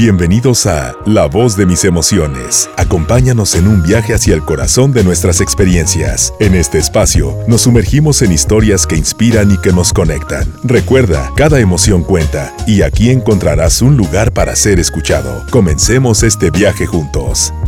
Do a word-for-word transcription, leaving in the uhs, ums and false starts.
Bienvenidos a La Voz de Mis Emociones. Acompáñanos en un viaje hacia el corazón de nuestras experiencias. En este espacio, nos sumergimos en historias que inspiran y que nos conectan. Recuerda, cada emoción cuenta y aquí encontrarás un lugar para ser escuchado. Comencemos este viaje juntos.